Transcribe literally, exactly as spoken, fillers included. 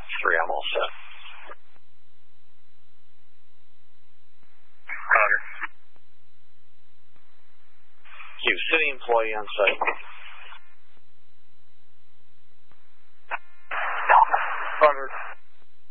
three, I'm all set. Roger. Q, city employee on site. Roger.